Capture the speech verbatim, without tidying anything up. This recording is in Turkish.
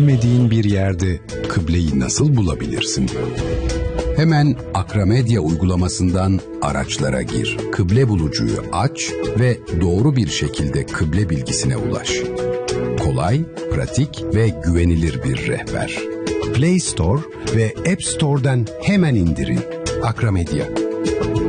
Bilmediğin bir yerde kıbleyi nasıl bulabilirsin? Hemen Akramedya uygulamasından araçlara gir. Kıble bulucuyu aç ve doğru bir şekilde kıble bilgisine ulaş. Kolay, pratik ve güvenilir bir rehber. Play Store ve App Store'dan hemen indirin. Akramedya.